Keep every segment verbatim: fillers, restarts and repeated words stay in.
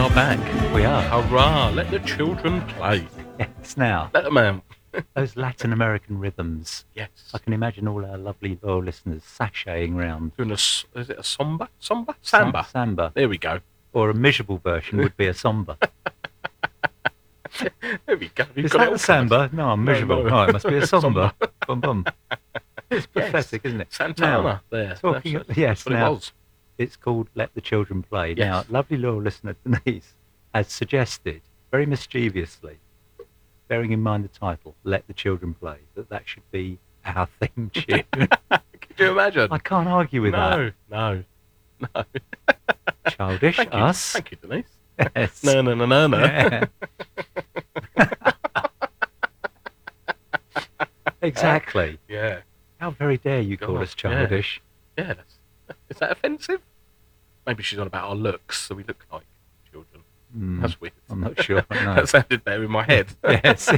are back. We are. Hurrah! Let the children play. Yes, now, Let them out. those Latin American rhythms. Yes. I can imagine all our lovely loyal listeners sashaying round. Doing a, s- is it a samba? Samba? Samba. Sa- Samba. There we go. Or a miserable version would be a samba. There we go. You've Is got that it all a samba? No, I'm No, miserable. no. Oh, it must be a samba. Samba. Bum, bum. It's Yes. pathetic, isn't it? Santana. Now, there. talking That's, of- yes, that's what now- it was. It's called Let the Children Play. Yes. Now, lovely loyal listener Denise has suggested, very mischievously, bearing in mind the title, Let the Children Play, that that should be our theme tune. Could you imagine? I can't argue with no, no, no. that. Childish, Thank you. us. Thank you, Denise. Yes. No, no, no, no, no. Yeah. Exactly. Yeah. How very dare you call God, us childish? Yeah, that's, is that offensive? Maybe she's on about our looks, so we look like children. Hmm, That's weird. I'm not sure. No. That sounded better in my head. Yes.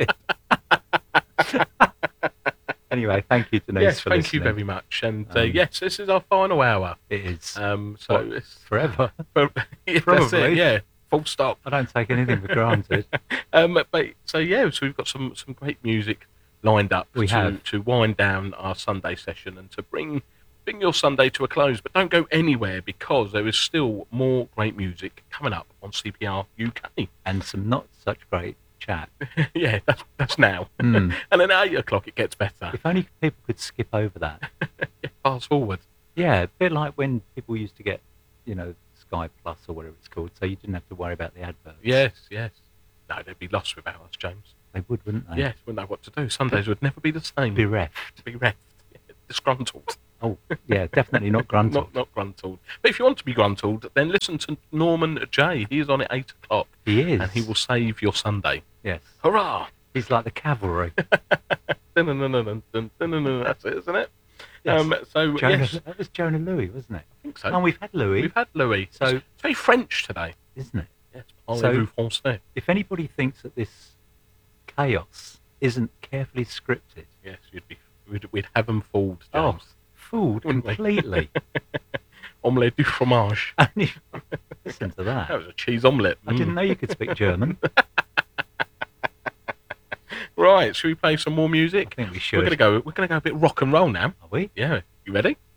Anyway, thank you, Denise, Yes, for thank listening. you very much. And uh, Um, yes, this is our final hour. It is Um, so What, it's forever. yeah, that's Probably. it. Yeah, full stop. I don't take anything for granted. Um, but so yeah, so we've got some some great music lined up We to have. to wind down our Sunday session and to bring bring your Sunday to a close. But don't go anywhere because there is still more great music coming up on C P R U K. And some not such great chat. Yeah, that's, that's now. Hmm. And then at eight o'clock it gets better. If only people could skip over that. Fast forward. Yeah, a bit like when people used to get, you know, Sky Plus or whatever it's called, so you didn't have to worry about the adverts. Yes, yes. No, they'd be lost without us, James. They would, wouldn't they? Yes, wouldn't know what to do. Sundays would never be the same. Bereft. Be reft. Yeah, disgruntled. Oh, yeah, definitely not gruntled. Not not gruntled. But if you want to be gruntled, then listen to Norman J. He is on at eight o'clock. He is. And he will save your Sunday. Yes. Hurrah! He's like the cavalry. Dun-dun-dun-dun-dun-dun-dun. That's it, isn't it? Yes. Um, so, Jonah, yes, That was Jonah Louis, wasn't it? I think so. Oh, we've had Louis, We've had Louis. So- it's, it's very French today. isn't it? Yes, So- parlez-vous français. If anybody thinks that this chaos isn't carefully scripted, Yes, you'd be, we'd, we'd have them fooled, Oh, James. fooled Wouldn't we? completely. Omelette du fromage. And if- Listen to That that. was a cheese omelette. I didn't Mm. know you could speak German. Right, should we play some more I music? think we We're should. gonna go. We're gonna go a bit rock and roll now. Are we? Yeah, you ready?